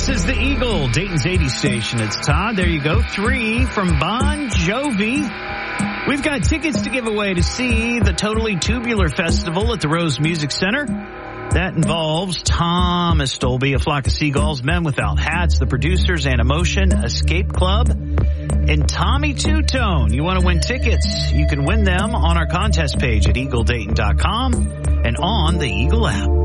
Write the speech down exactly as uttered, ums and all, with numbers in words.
This is the Eagle, Dayton's eighties station. It's Todd. There you go. Three from Bon Jovi. We've got tickets to give away to see the Totally Tubular Festival at the Rose Music Center. That involves Thomas Dolby, A Flock of Seagulls, Men Without Hats, The Producers, Animotion, Escape Club, and Tommy Two-Tone. You want to win tickets? You can win them on our contest page at eagle dayton dot com and on the Eagle app.